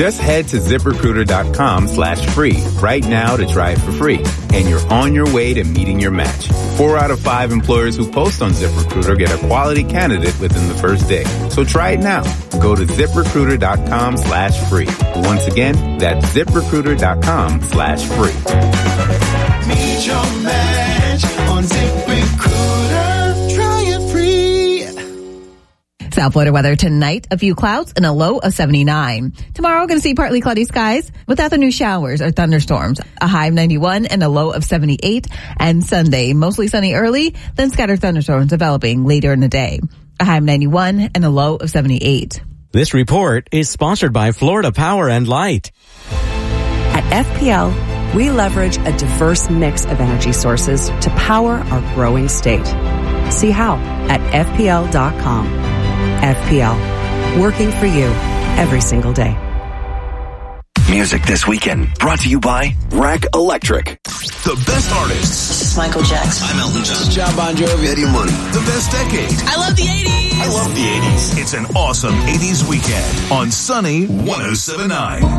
Just head to ZipRecruiter.com/free right now to try it for free. And you're on your way to meeting your match. 4 out of 5 employers who post on ZipRecruiter get a quality candidate within the first day. So try it now. Go to ZipRecruiter.com/free. Once again, that's ZipRecruiter.com/free. Meet your match on ZipRecruiter. Try it free. South Florida weather tonight, a few clouds and a low of 79. Tomorrow, going to see partly cloudy skies with afternoon showers or thunderstorms, a high of 91 and a low of 78. And Sunday, mostly sunny early, then scattered thunderstorms developing later in the day, a high of 91 and a low of 78. This report is sponsored by Florida Power and Light. At FPL, we leverage a diverse mix of energy sources to power our growing state. See how at FPL.com. FPL, working for you every single day. Music this weekend brought to you by Rack Electric. The best artists. This is Michael Jackson. I'm Elton John. John Bon Jovi. Eddie Money. The best decade. I love the 80s. I love the 80s. It's an awesome 80s weekend on Sunny 107.9.